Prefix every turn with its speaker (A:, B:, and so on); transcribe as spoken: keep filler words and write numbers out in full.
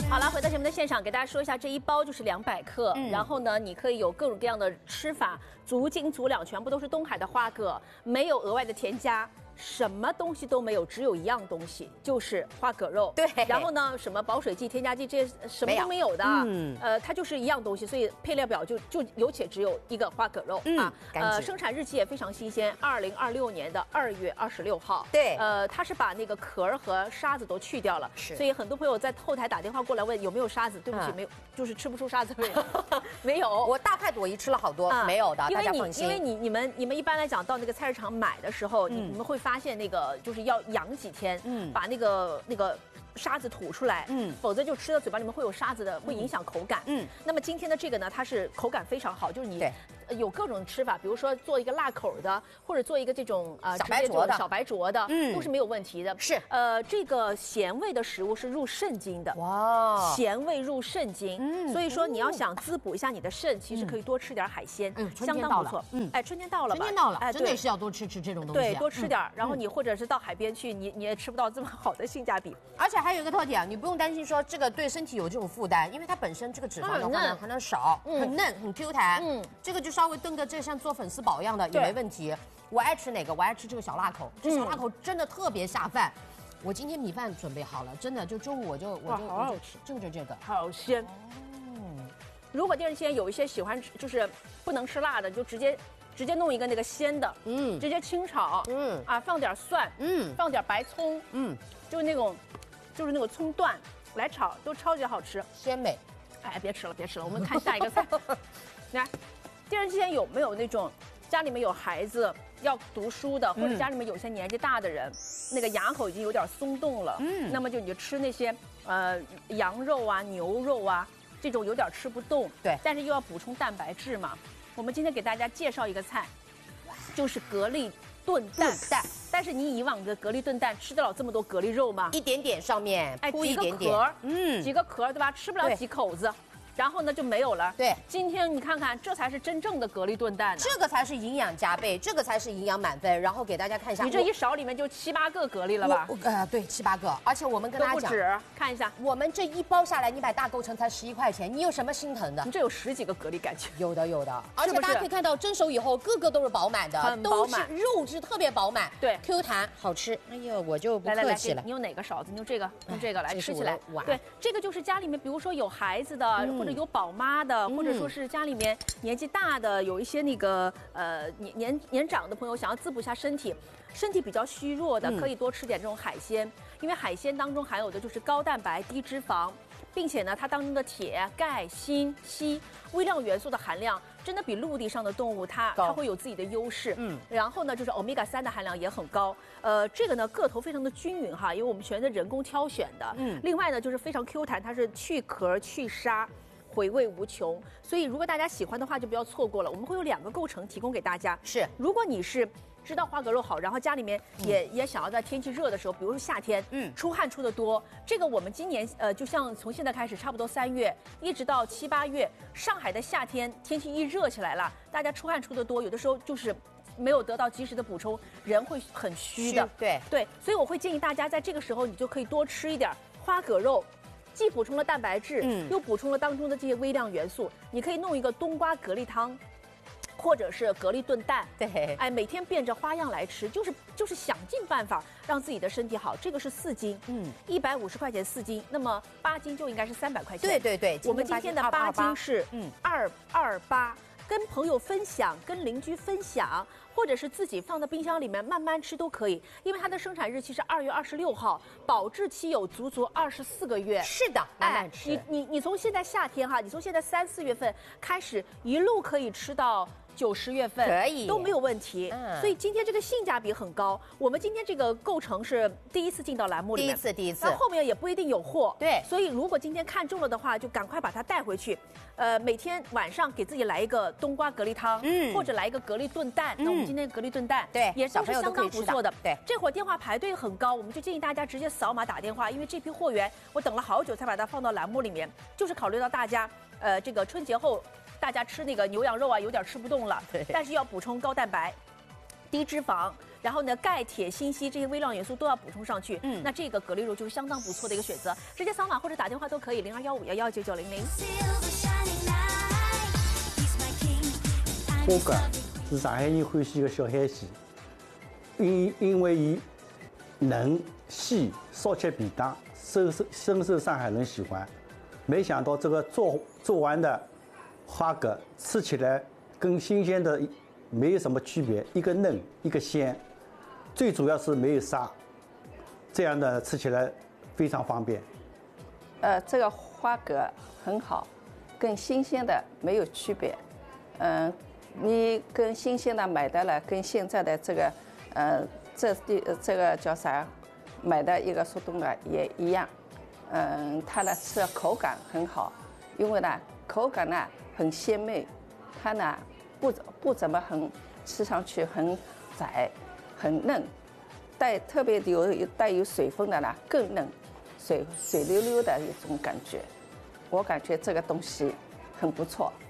A: 好了，回到节目的现场，给大家说一下，这一包就是两百克，
B: 嗯、
A: 然后呢，你可以有各种各样的吃法，足斤足两，全部都是东海的花蛤，没有额外的添加。 什么东西都没有，只有一样东西，就是花蛤肉。
B: 对，
A: 然后呢，什么保水剂、添加剂这些什么都没有的。嗯，呃，它就是一样东西，所以配料表就就有且只有一个花蛤肉、
B: 嗯、
A: 啊。呃，生产日期也非常新鲜，二零二六年的二月二十六号。
B: 对，
A: 呃，它是把那个壳儿和沙子都去掉了，
B: 是。
A: 所以很多朋友在后台打电话过来问有没有沙子，对不起，嗯、没有，就是吃不出沙子味。没有，
B: 我大快朵颐吃了好多，啊、没有的，
A: 因为你
B: 大家放心。
A: 因为你你们你们一般来讲到那个菜市场买的时候，
B: 嗯、
A: 你你们会发现那个就。 就是要养几天，嗯，把那个那个沙子吐出来，嗯，否则就吃到嘴巴里面会有沙子的，会影响口感，嗯。那么今天的这个呢，它是口感非常好，就是你有各种吃法，比如说做一个辣口的，或者做一个这种呃
B: 小白灼的、
A: 小白灼的，嗯，都是没有问题的。
B: 是，
A: 呃，这个咸味的食物是入肾经的，哇，咸味入肾经，嗯，所以说你要想滋补一下你的肾，其实可以多吃点海鲜，
C: 嗯，
A: 相当不错，嗯，哎，春天到了吧？
C: 春天到了，哎，真的是要多吃吃这种东西，
A: 对，多吃点，然后你或者是到海边去，你你也吃不到这么好的性价比。
B: 而且还有一个特点，你不用担心说这个对身体有这种负担，因为它本身这个脂肪的话呢含量少，很嫩，很 Q 弹，嗯，这个就稍微炖个这像做粉丝煲一样的也没问题。我爱吃哪个？我爱吃这个小辣口，这小辣口真的特别下饭。我今天米饭准备好了，真的就中午我就我就我就吃，就就这个，
A: 好鲜。如果电视机有一些喜欢就是不能吃辣的，就直接。 直接弄一个那个鲜的，嗯，直接清炒，嗯啊，放点蒜，嗯，放点白葱，嗯，就是那种，就是那个葱段来炒，都超级好吃，
B: 鲜美。
A: 哎，别吃了，别吃了，我们看下一个菜。来，电视机前有没有那种家里面有孩子要读书的，或者家里面有些年纪大的人，那个牙口已经有点松动了，嗯，那么就你就吃那些呃羊肉啊、牛肉啊这种有点吃不动，
B: 对，
A: 但是又要补充蛋白质嘛。 我们今天给大家介绍一个菜，就是蛤蜊炖蛋。蛋，但是你以往的蛤蜊炖蛋吃得了这么多蛤蜊肉吗？
B: 一点点上面，
A: 哎，
B: 铺一点点，
A: 嗯，几个壳对吧？吃不了几口子。 然后呢就没有了。
B: 对，
A: 今天你看看，这才是真正的蛤蜊炖蛋，
B: 这个才是营养加倍，这个才是营养满分。然后给大家看一下，
A: 你这一勺里面就七八个蛤蜊了吧？
B: 呃，对，七八个。而且我们跟大家讲，
A: 不止，看一下，
B: 我们这一包下来，你买大构成才十一块钱，你有什么心疼的？
A: 你这有十几个蛤蜊，感觉
B: 有的有的。而且大家可以看到，蒸熟以后个个都是饱满的，
A: 很饱满，
B: 肉质特别饱满，
A: 对
B: ，Q 弹，好吃。哎呦，我就不客气了。
A: 你用哪个勺子？你用这个，用这个来吃起来。对，这个就是家里面，比如说有孩子的，或者有宝妈的。 或者说是家里面年纪大的，有一些那个呃年年年长的朋友想要滋补一下身体，身体比较虚弱的，可以多吃点这种海鲜，因为海鲜当中含有的就是高蛋白、低脂肪，并且呢，它当中的铁、钙、锌、硒微量元素的含量真的比陆地上的动物它它会有自己的优势。嗯，然后呢，就是欧米伽三的含量也很高。呃，这个呢个头非常的均匀哈，因为我们全是人工挑选的。嗯，另外呢就是非常 Q 弹，它是去壳去沙。 回味无穷，所以如果大家喜欢的话，就不要错过了。我们会有两个构成提供给大家。
B: 是，
A: 如果你是知道花蛤肉好，然后家里面也、嗯、也想要在天气热的时候，比如说夏天，嗯，出汗出的多，这个我们今年呃，就像从现在开始，差不多三月一直到七八月，上海的夏天天气一热起来了，大家出汗出的多，有的时候就是没有得到及时的补充，人会很虚的。
B: 虚对
A: 对，所以我会建议大家在这个时候，你就可以多吃一点花蛤肉。 既补充了蛋白质，嗯，又补充了当中的这些微量元素。你可以弄一个冬瓜蛤蜊汤，或者是蛤蜊炖蛋，
B: 对，
A: 哎，每天变着花样来吃，就是就是想尽办法让自己的身体好。这个是四斤，嗯，一百五十块钱四斤，那么八斤就应该是三百块钱。
B: 对对对，
A: 我们今天的八斤是嗯二二八。 跟朋友分享，跟邻居分享，或者是自己放到冰箱里面慢慢吃都可以，因为它的生产日期是二月二十六号，保质期有足足二十四个月。
B: 是的，慢慢吃。
A: 哎、你你你从现在夏天哈，你从现在三四月份开始，一路可以吃到。 九十月份
B: 可以
A: 都没有问题，嗯，所以今天这个性价比很高。我们今天这个构成是第一次进到栏目里面，
B: 第一次，第一次，
A: 然后后面也不一定有货，
B: 对。
A: 所以如果今天看中了的话，就赶快把它带回去。呃，每天晚上给自己来一个冬瓜蛤蜊汤，嗯，或者来一个蛤蜊炖蛋。嗯、那我们今天蛤蜊炖蛋，
B: 对，
A: 也都是相当不错的。
B: 对，
A: 这会儿电话排队很高，我们就建议大家直接扫码打电话，因为这批货源我等了好久才把它放到栏目里面，就是考虑到大家，呃，这个春节后。 大家吃那个牛羊肉啊，有点吃不动了，但是要补充高蛋白、低脂肪， 然后呢，钙、铁、锌、硒这些微量元素都要补充上去。嗯，那这个蛤蜊肉就是相当不错的一个选择，直接扫码或者打电话都可以，零二幺五幺幺九九零零。
D: 花蛤是上海人欢喜的小海鲜，因因为伊嫩细，烧起便当，深受深受上海人喜欢。没想到这个做做完的花蛤吃起来跟新鲜的没有什么区别，一个嫩一个鲜，最主要是没有沙，这样的吃起来非常方便。
E: 呃，这个花蛤很好，跟新鲜的没有区别。嗯、呃，你跟新鲜的买的了，跟现在的这个，呃，这地这个叫啥，买的一个速冻的也一样。嗯，它呢吃口感很好，因为呢口感呢很鲜美，它呢不不怎么很吃上去很窄，很嫩，带特别有带有水分的呢更嫩，水水溜溜的一种感觉，我感觉这个东西很不错。